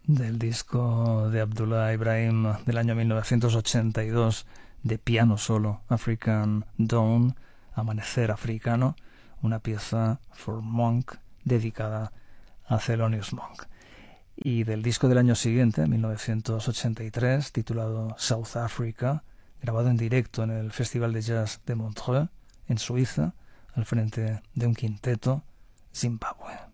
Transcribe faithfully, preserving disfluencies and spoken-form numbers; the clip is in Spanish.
del disco de Abdullah Ibrahim del año mil novecientos ochenta y dos de piano solo, African Dawn, Amanecer Africano, una pieza for Monk dedicada a Thelonious Monk. Y del disco del año siguiente, mil novecientos ochenta y tres, titulado South Africa, grabado en directo en el Festival de Jazz de Montreux, en Suiza, al frente de un quinteto, Zimbabue.